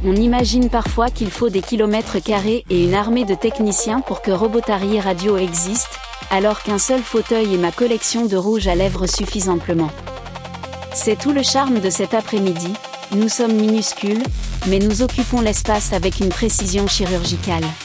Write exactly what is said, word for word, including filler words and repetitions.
On imagine parfois qu'il faut des kilomètres carrés et une armée de techniciens pour que Robotary Radio existe, alors qu'un seul fauteuil et ma collection de rouge à lèvres suffisent amplement. C'est tout le charme de cet après-midi, nous sommes minuscules, mais nous occupons l'espace avec une précision chirurgicale.